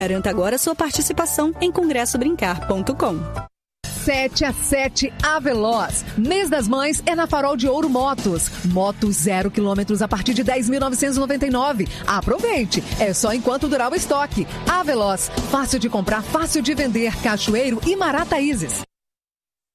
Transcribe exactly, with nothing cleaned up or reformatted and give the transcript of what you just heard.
Garanta agora sua participação em congresso brincar ponto com. sete a sete Aveloz. Mês das Mães é na Farol de Ouro Motos. Motos zero quilômetros a partir de dez mil novecentos e noventa e nove. Aproveite, é só enquanto durar o estoque. Aveloz, fácil de comprar, fácil de vender. Cachoeiro e Marataízes.